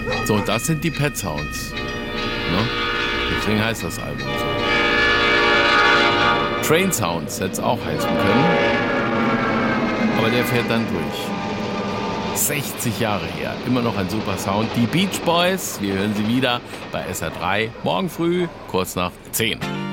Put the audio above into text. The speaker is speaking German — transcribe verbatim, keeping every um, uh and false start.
So, und das sind die Pet Sounds. Ne? Deswegen heißt das Album so. Train Sounds hätte es auch heißen können. Aber der fährt dann durch. sechzig Jahre her. Immer noch ein super Sound. Die Beach Boys, wir hören sie wieder bei S R drei. Morgen früh, kurz nach zehn.